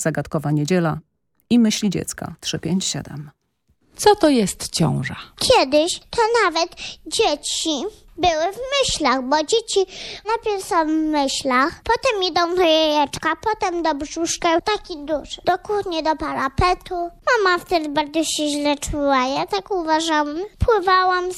Zagadkowa niedziela i myśli dziecka 357. Co to jest ciąża? Kiedyś to nawet dzieci były w myślach, bo dzieci najpierw są w myślach, potem idą do jajeczka, potem do brzuszka, taki duży, do kuchni, do parapetu. Mama wtedy bardzo się źle czuła, ja tak uważam. Pływałam